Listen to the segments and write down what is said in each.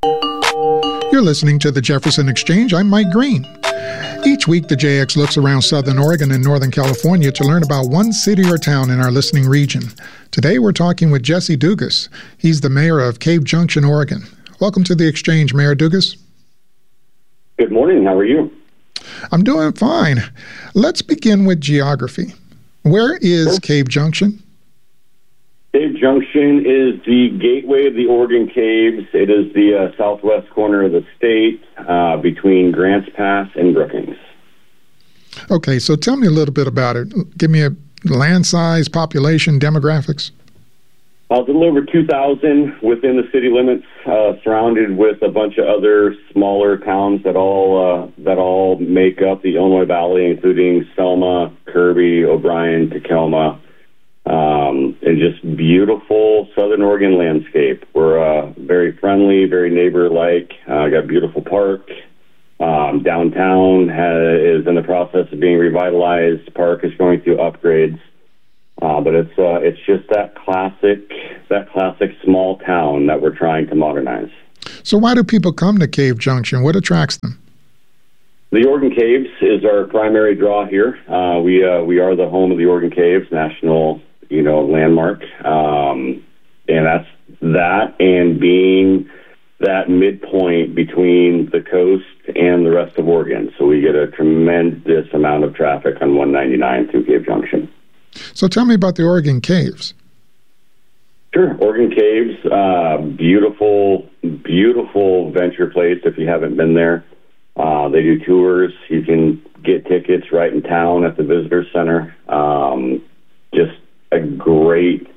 You're listening to the Jefferson Exchange. I'm Mike Green. Each week, the JX looks around Southern Oregon and Northern California to learn about one city or town in our listening region. Today, we're talking with Jesse Dugas. He's the mayor of Cave Junction, Oregon. Welcome to the Exchange, Mayor Dugas. Good morning. How are you? I'm doing fine. Let's begin with geography. Where is Cave Junction? Cave Junction is the gateway of the Oregon Caves. It is the southwest corner of the state between Grants Pass and Brookings. Okay, so tell me a little bit about it. Give me a land size, population, demographics. A little over 2,000 within the city limits, surrounded with a bunch of other smaller towns that all make up the Illinois Valley, including Selma, Kirby, O'Brien, Takelma, and just beautiful Southern Oregon landscape. We're very friendly, very neighbor-like. Got a beautiful park. Downtown is in the process of being revitalized. Park is going through upgrades. But it's just that classic small town that we're trying to modernize. So why do people come to Cave Junction? What attracts them? The Oregon Caves is our primary draw here. We are the home of the Oregon Caves, national landmark, and that's that, and being that midpoint between the coast and the rest of Oregon. So we get a tremendous amount of traffic on 199 through Cave Junction. So tell me about the Oregon Caves. Sure. Oregon Caves, beautiful venture place if you haven't been there. They do tours. You can get tickets right in town at the visitor center. Just a great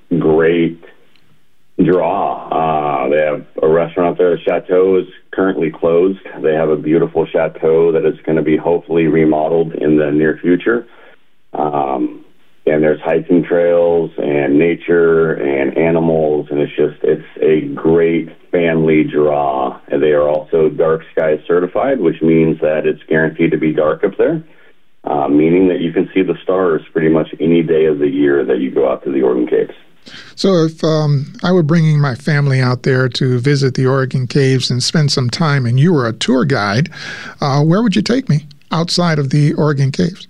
draw. They have a restaurant there. The Chateau is currently closed. They have a beautiful chateau that is going to be hopefully remodeled in the near future. And there's hiking trails and nature and animals, and it's a great family draw. And they are also dark sky certified, which means that it's guaranteed to be dark up there, meaning that you can see the stars pretty much any day of the year that you go out to the Oregon Caves. So if I were bringing my family out there to visit the Oregon Caves and spend some time, and you were a tour guide, where would you take me outside of the Oregon Caves?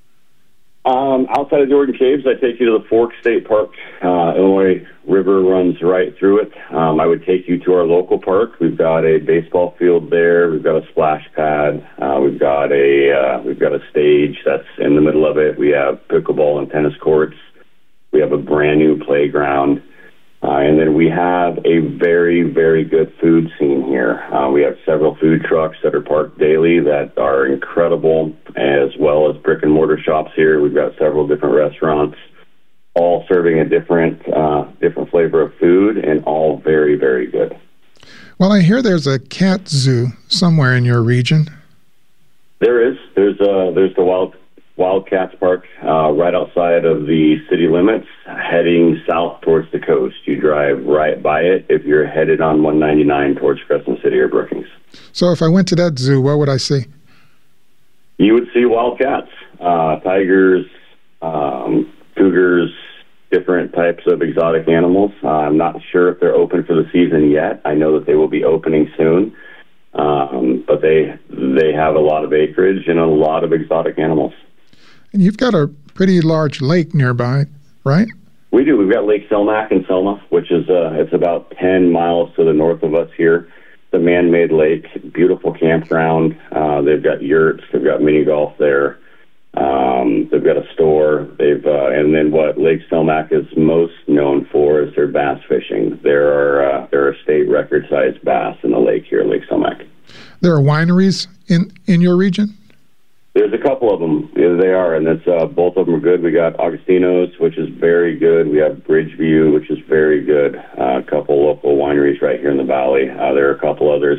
Outside of the Oregon Caves, I take you to the Fork State Park. Illinois River runs right through it. I would take you to our local park. We've got a baseball field there. We've got a splash pad. We've got a stage that's in the middle of it. We have pickleball and tennis courts. We have a brand new playground. And then we have a very, very good food scene here. We have several food trucks that are parked daily that are incredible, as well as brick and mortar shops here. We've got several different restaurants, all serving a different flavor of food, and all very, very good. Well, I hear there's a cat zoo somewhere in your region. There is. There's the Wildcats Park right outside of the city limits, heading south towards the coast. You drive right by it if you're headed on 199 towards Crescent City or Brookings. So if I went to that zoo, what would I see? You would see wildcats, tigers, cougars, different types of exotic animals. I'm not sure if they're open for the season yet. I know that they will be opening soon, but they have a lot of acreage and a lot of exotic animals. And you've got a pretty large lake nearby, right? We do. We've got Lake Selmac in Selma, which is it's about 10 miles to the north of us here. It's a man-made lake, beautiful campground. They've got yurts. They've got mini golf there. They've got a store. And then what Lake Selmac is most known for is their bass fishing. There are state record-sized bass in the lake here, Lake Selmac. There are wineries in your region? There's a couple of them. Yeah, they are, and that's both of them are good. We got Augustino's, which is very good. We have Bridgeview, which is very good. A couple local wineries right here in the valley. There are a couple others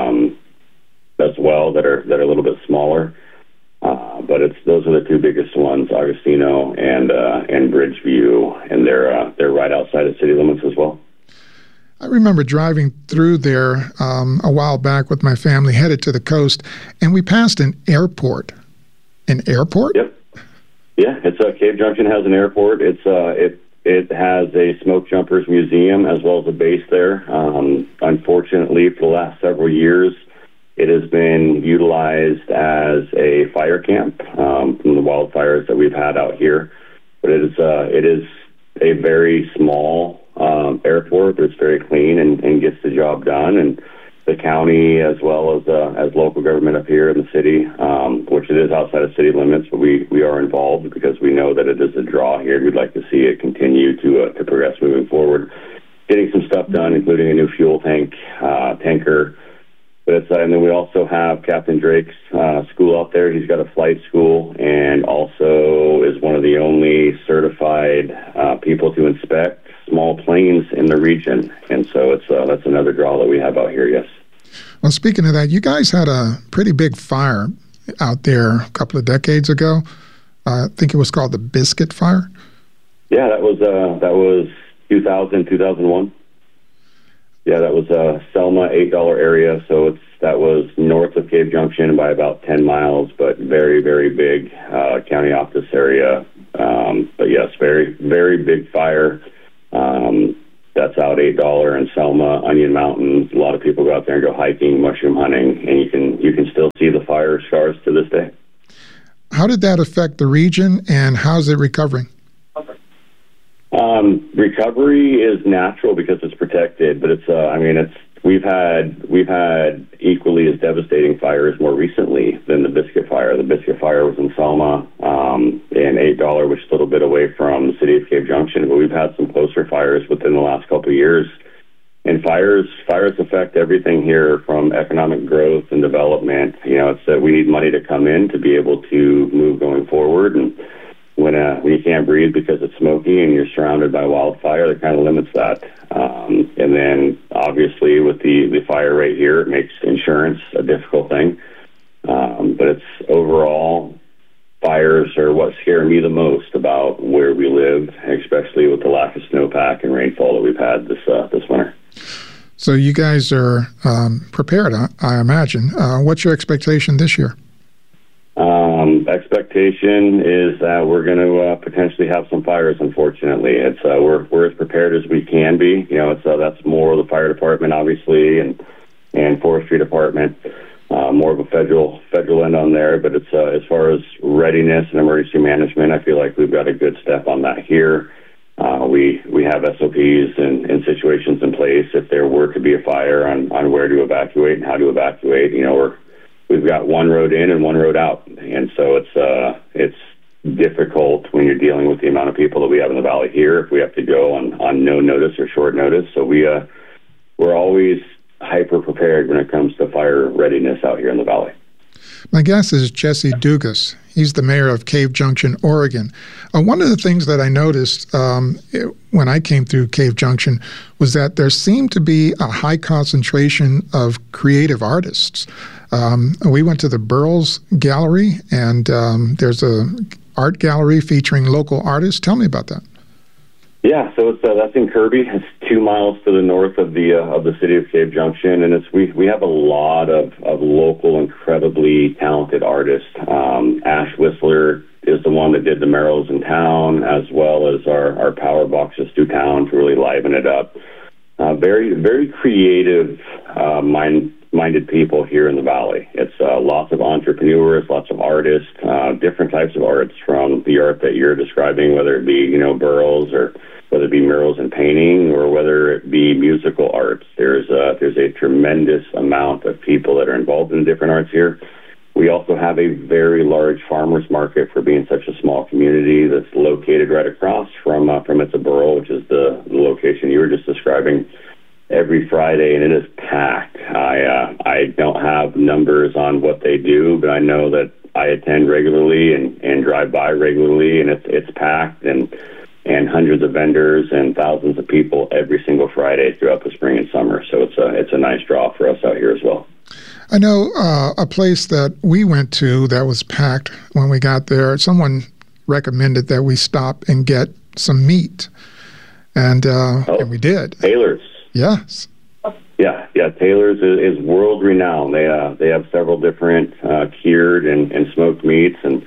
as well that are a little bit smaller, but those are the two biggest ones, Augustino and Bridgeview, and they're right outside of city limits as well. I remember driving through there a while back with my family, headed to the coast, and we passed an airport. An airport? Yep. Yeah, Cave Junction has an airport. It it has a Smoke Jumpers Museum as well as a base there. Unfortunately, for the last several years, it has been utilized as a fire camp from the wildfires that we've had out here. But it is a very small airport, but it's very clean and gets the job done. And the county, as well as local government up here in the city, which it is outside of city limits, but we are involved because we know that it is a draw here. We'd like to see it continue to progress moving forward, getting some stuff done, including a new fuel tanker. But and then we also have Captain Drake's school out there. He's got a flight school and also is one of the only certified people to inspect small planes in the region. And so that's another draw that we have out here, yes. Well, speaking of that, you guys had a pretty big fire out there a couple of decades ago. I think it was called the Biscuit Fire. Yeah, that was 2001. Yeah, that was Selma, $8 area. So that was north of Cave Junction by about 10 miles, but very, very big county office area. But yes, very, very big fire. That's out $8 in Selma, Onion Mountain. A lot of people go out there and go hiking, mushroom hunting, and you can still see the fire scars to this day. How did that affect the region, and how's it recovering? Recovery is natural because it's protected, but we've had equally as devastating fires more recently than the Biscuit Fire. The Biscuit Fire was in Selma, and $8, which is a little bit away from the city of Cave Junction, but we've had some closer fires within the last couple of years. And fires affect everything here from economic growth and development. It's that we need money to come in to be able to move going forward. And when you can't breathe because it's smoky and you're surrounded by wildfire, that kind of limits that. And then obviously with the fire rate here, it makes insurance a difficult thing. But it's overall, fires are what scare me the most about where we live, especially with the lack of snowpack and rainfall that we've had this winter. So you guys are prepared, I imagine. What's your expectation this year? Expectation is that we're going to potentially have some fires. Unfortunately, it's we're as prepared as we can be. That's more of the fire department, obviously, and forestry department. More of a federal end on there. But it's as far as readiness and emergency management, I feel like we've got a good step on that here. We have SOPs and situations in place if there were to be a fire on where to evacuate and how to evacuate. We've got one road in and one road out, and so it's difficult when you're dealing with the amount of people that we have in the valley here if we have to go on no notice or short notice. So we're always hyper prepared when it comes to fire readiness out here in the valley. My guest is Jesse Dugas. He's the mayor of Cave Junction, Oregon. One of the things that I noticed when I came through Cave Junction was that there seemed to be a high concentration of creative artists. We went to the Burroughs Gallery, and there's a art gallery featuring local artists. Tell me about that. Yeah, so that's in Kirby. It's 2 miles to the north of the city of Cave Junction, and we have a lot of local, incredibly talented artists. Ash Whistler is the one that did the murals in town, as well as our power boxes through town to really liven it up. Very, very creative, minded people here in the valley. It's lots of entrepreneurs, lots of artists, different types of arts, from the art that you're describing, whether it be Burroughs, or whether it be murals and painting, or whether it be musical arts. There's a tremendous amount of people that are involved in different arts here. We also have a very large farmers market for being such a small community that's located right across from Itzerboro, which is the location you were just describing, every Friday, and it is packed. I don't have numbers on what they do, but I know that I attend regularly and drive by regularly, and it's packed, and hundreds of vendors and thousands of people every single Friday throughout the spring and summer. So it's a nice draw for us out here as well. I know a place that we went to that was packed when we got there. Someone recommended that we stop and get some meat, and we did. Taylor's. Yes. Yeah. Taylor's is world renowned. They have several different cured and smoked meats, and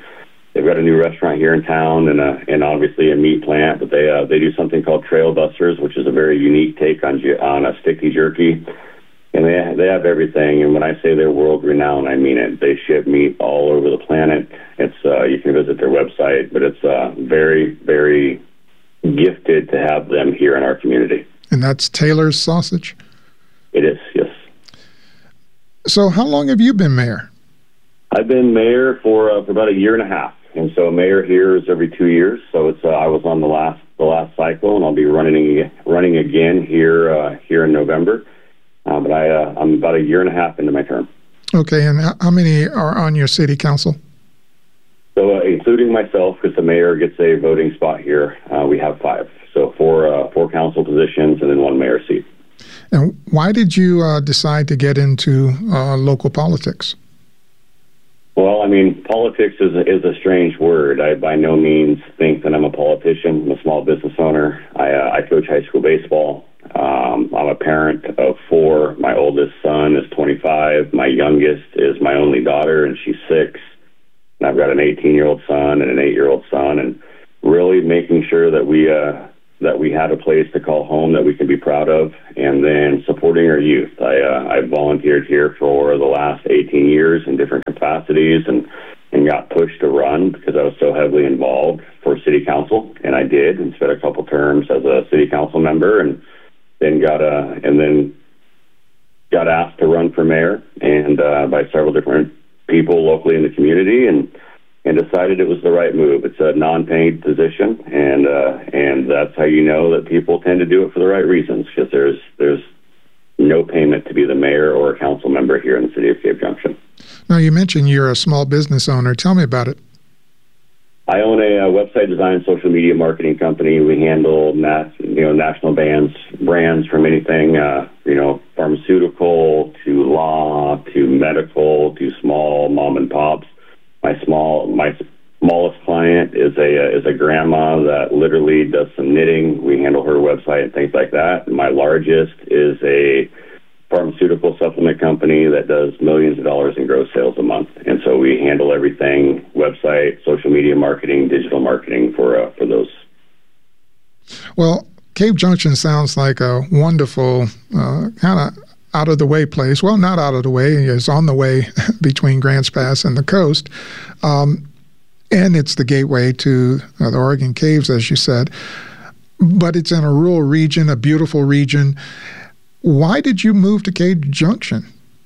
They've got a new restaurant here in town and obviously a meat plant, but they do something called Trail Busters, which is a very unique take on a sticky jerky. And they have everything. And when I say they're world renowned, I mean it. They ship meat all over the planet. It's you can visit their website, but it's very, very gifted to have them here in our community. And that's Taylor's Sausage? It is, yes. So how long have you been mayor? I've been mayor for about a year and a half. And so mayor here is every 2 years. So it's I was on the last cycle, and I'll be running again here in November. But I'm about a year and a half into my term. Okay, and how many are on your city council? So including myself, because the mayor gets a voting spot here, we have 5. So four council positions and then 1 mayor seat. And why did you decide to get into local politics? Well, I mean, politics is a strange word. I by no means think that I'm a politician. I'm a small business owner. I coach high school baseball. I'm a parent of 4. My oldest son is 25. My youngest is my only daughter, and she's 6. And I've got an 18-year-old son and an 8-year-old son, and really making sure that we had a place to call home that we can be proud of, and then supporting our youth. I volunteered here for the last 18 years in different capacities and got pushed to run because I was so heavily involved for city council, and I did, and spent a couple terms as a city council member, and then got asked to run for mayor and by several different people locally in the community, and decided it was the right move. It's a non-paid position, and that's how you know that people tend to do it for the right reasons, because there's no payment to be the mayor or a council member here in the city of Cave Junction. Now, you mentioned you're a small business owner. Tell me about it. I own a website design social media marketing company. We handle national brands from anything pharmaceutical to law to medical to small mom and pops. My smallest client is a grandma that literally does some knitting. We handle her website and things like that. My largest is a pharmaceutical supplement company that does millions of dollars in gross sales a month. And so we handle everything: website, social media marketing, digital marketing for those. Well, Cave Junction sounds like a wonderful kind of out-of-the-way place. Well, not out of the way. It's on the way between Grants Pass and the coast. And it's the gateway to the Oregon Caves, as you said. But it's in a rural region, a beautiful region. Why did you move to Cave Junction?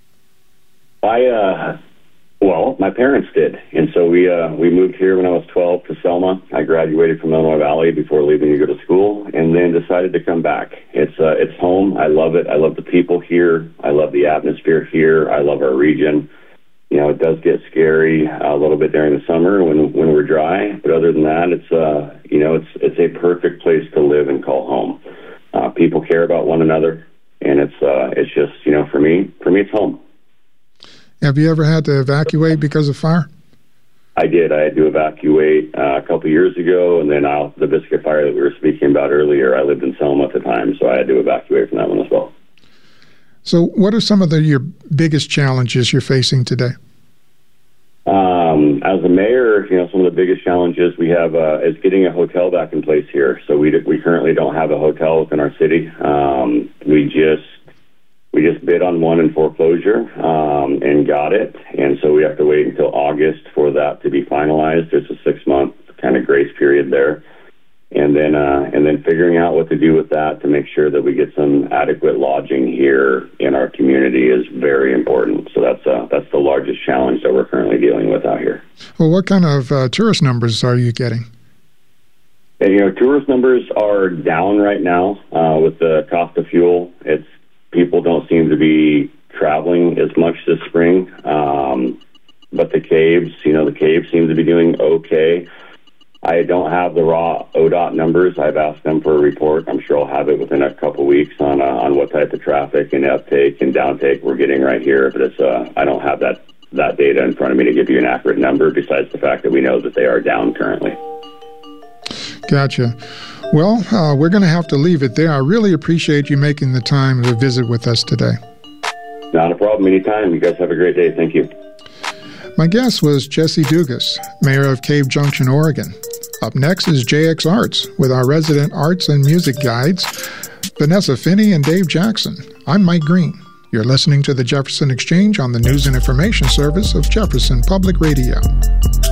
Well, my parents did. And so we moved here when I was 12 to Selma. I graduated from Illinois Valley before leaving to go to school, and then decided to come back. It's home. I love it. I love the people here. I love the atmosphere here. I love our region. You know, it does get scary a little bit during the summer when we're dry, but other than that, it's a perfect place to live and call home. People care about one another, and it's just, for me, it's home. Have you ever had to evacuate because of fire? I did. I had to evacuate a couple years ago, and then the Biscuit Fire that we were speaking about earlier, I lived in Selma at the time, so I had to evacuate from that one as well. So what are some of your biggest challenges you're facing today? As a mayor, some of the biggest challenges we have is getting a hotel back in place here. So we currently don't have a hotel within our city. We just bid on one in foreclosure and got it, and so we have to wait until August for that to be finalized. There's a 6-month kind of grace period there, and then figuring out what to do with that to make sure that we get some adequate lodging here in our community is very important. So that's the largest challenge that we're currently dealing with out here. Well, what kind of tourist numbers are you getting? And, tourist numbers are down right now with the cost of fuel. People don't seem to be traveling as much this spring, but the caves seem to be doing okay. I don't have the raw ODOT numbers. I've asked them for a report. I'm sure I'll have it within a couple weeks on what type of traffic and uptake and downtake we're getting right here. But I don't have that data in front of me to give you an accurate number, besides the fact that we know that they are down currently. Gotcha. Well, we're going to have to leave it there. I really appreciate you making the time to visit with us today. Not a problem. Anytime. You guys have a great day. Thank you. My guest was Jesse Dugas, mayor of Cave Junction, Oregon. Up next is JX Arts with our resident arts and music guides, Vanessa Finney and Dave Jackson. I'm Mike Green. You're listening to the Jefferson Exchange on the News and Information Service of Jefferson Public Radio.